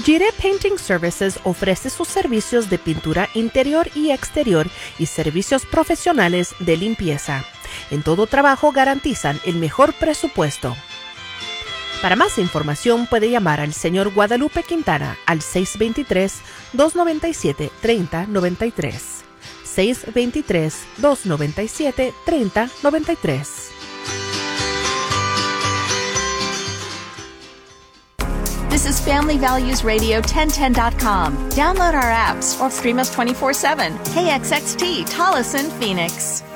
Gire Painting Services ofrece sus servicios de pintura interior y exterior y servicios profesionales de limpieza. En todo trabajo garantizan el mejor presupuesto. Para más información puede llamar al señor Guadalupe Quintana al 623-297-3093. 623-297-3093. This is Family Values Radio 1010.com. Download our apps or stream us 24/7. KXXT, Tolleson, Phoenix.